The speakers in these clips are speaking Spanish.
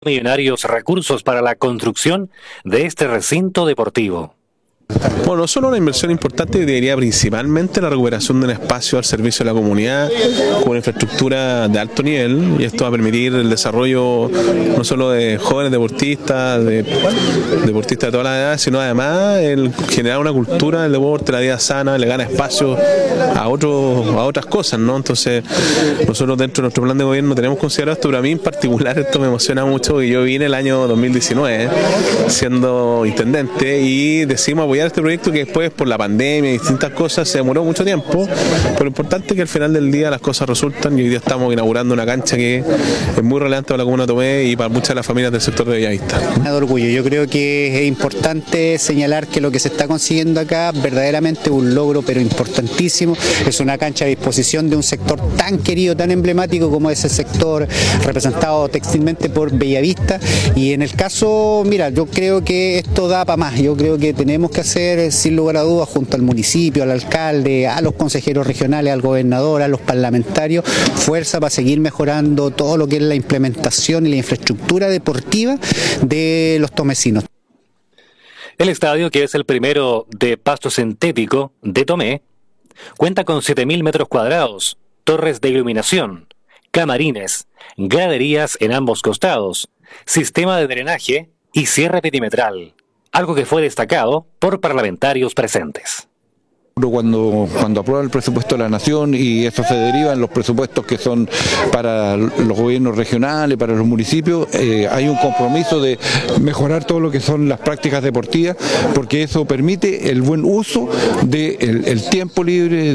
millonarios recursos para la construcción de este recinto deportivo. Bueno, no solo una inversión importante, diría principalmente la recuperación de un espacio al servicio de la comunidad con infraestructura de alto nivel, y esto va a permitir el desarrollo no solo de jóvenes deportistas, de deportistas de todas las edades, sino además el generar una cultura del deporte, la vida sana, le gana espacio a otras cosas, ¿no? Entonces nosotros dentro de nuestro plan de gobierno tenemos considerado esto, pero a mí en particular esto me emociona mucho, y yo vine el año 2019 siendo intendente y decidimos apoyar este proyecto que después por la pandemia y distintas cosas se demoró mucho tiempo, pero lo importante es que al final del día las cosas resultan, y hoy día estamos inaugurando una cancha que es muy relevante para la comuna de Tomé y para muchas de las familias del sector de Bellavista. De orgullo, yo creo que es importante señalar que lo que se está consiguiendo acá verdaderamente es un logro pero importantísimo, es una cancha a disposición de un sector tan querido, tan emblemático como es el sector representado textilmente por Bellavista, y en el caso, mira, yo creo que esto da para más, yo creo que tenemos que hacer sin lugar a dudas junto al municipio, al alcalde, a los consejeros regionales, al gobernador, a los parlamentarios, fuerza para seguir mejorando todo lo que es la implementación y la infraestructura deportiva de los tomecinos. El estadio, que es el primero de pasto sintético de Tomé, cuenta con 7.000 metros cuadrados, torres de iluminación, camarines, graderías en ambos costados, sistema de drenaje y cierre perimetral, algo que fue destacado por parlamentarios presentes. Cuando aprueban el presupuesto de la Nación y eso se deriva en los presupuestos que son para los gobiernos regionales, para los municipios, hay un compromiso de mejorar todo lo que son las prácticas deportivas, porque eso permite el buen uso del tiempo libre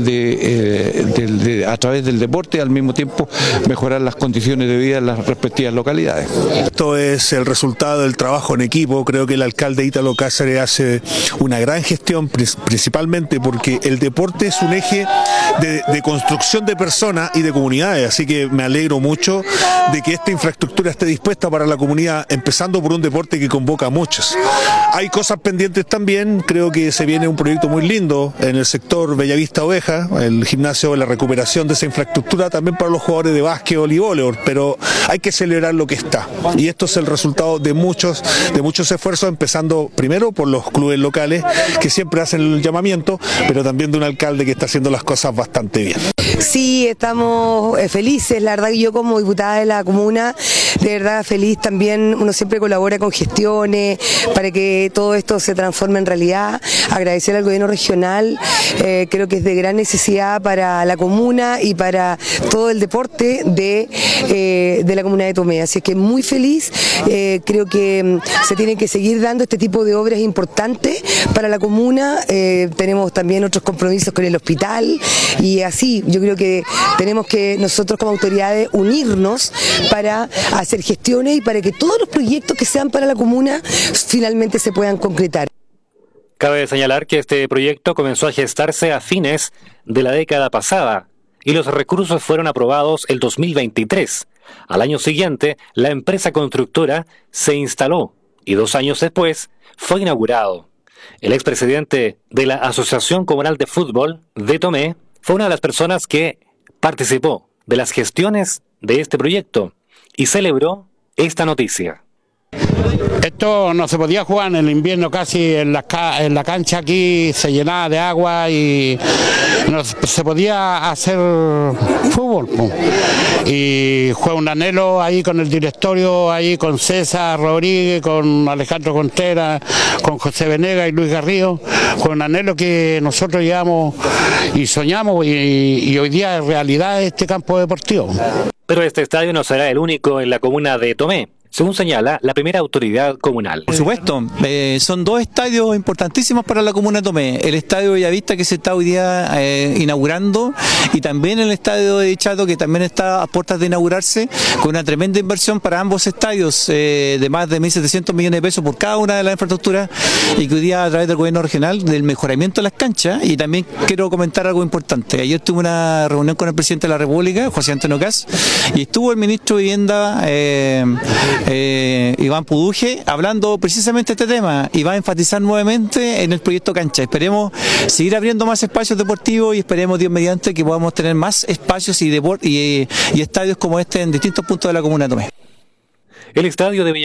a través del deporte, al mismo tiempo mejorar las condiciones de vida en las respectivas localidades. Esto es el resultado del trabajo en equipo. Creo que el alcalde Ítalo Cáceres hace una gran gestión, principalmente porque el deporte es un eje de construcción de personas y de comunidades, así que me alegro mucho de que esta infraestructura esté dispuesta para la comunidad, empezando por un deporte que convoca a muchos. Hay cosas pendientes también, creo que se viene un proyecto muy lindo en el sector Bellavista Oveja, el gimnasio, la recuperación de esa infraestructura también para los jugadores de básquetbol y voleibol, pero hay que celebrar lo que está, y esto es el resultado de muchos esfuerzos, empezando primero por los clubes locales que siempre hacen el llamamiento, pero también de un alcalde que está haciendo las cosas bastante bien. Sí, estamos felices, la verdad que yo como diputada de la comuna, de verdad feliz también, uno siempre colabora con gestiones para que todo esto se transforme en realidad, agradecer al gobierno regional, creo que es de gran necesidad para la comuna y para todo el deporte de la comuna de Tomé, así que muy feliz, creo que se tienen que seguir dando este tipo de obras importantes para la comuna, tenemos también otros compromisos con el hospital y así, yo creo que tenemos que nosotros como autoridades unirnos para hacer gestiones y para que todos los proyectos que sean para la comuna finalmente se puedan concretar. Cabe señalar que este proyecto comenzó a gestarse a fines de la década pasada y los recursos fueron aprobados el 2023. Al año siguiente, la empresa constructora se instaló y 2 años después fue inaugurado. El expresidente de la Asociación Comunal de Fútbol de Tomé fue una de las personas que participó de las gestiones de este proyecto y celebró esta noticia. Esto no se podía jugar en el invierno, casi en la cancha aquí se llenaba de agua y no se podía hacer fútbol. Y fue un anhelo ahí con el directorio, ahí con César Rodríguez, con Alejandro Contreras, con José Venegas y Luis Garrido, fue un anhelo que nosotros llevamos y soñamos y hoy día es realidad este campo deportivo. Pero este estadio no será el único en la comuna de Tomé, según señala la primera autoridad comunal. Por supuesto, son 2 estadios importantísimos para la comuna de Tomé. El estadio Bellavista, que se está hoy día inaugurando, y también el estadio de Chato, que también está a puertas de inaugurarse, con una tremenda inversión para ambos estadios, de más de 1.700 millones de pesos por cada una de las infraestructuras, y que hoy día a través del gobierno regional, del mejoramiento de las canchas. Y también quiero comentar algo importante. Ayer tuve una reunión con el presidente de la República, José Antonio Kast, y estuvo el ministro de Vivienda, Iván Puduje, hablando precisamente de este tema, y va a enfatizar nuevamente en el proyecto cancha. Esperemos seguir abriendo más espacios deportivos y esperemos, Dios mediante, que podamos tener más espacios y estadios como este en distintos puntos de la comuna de Tomé. El estadio de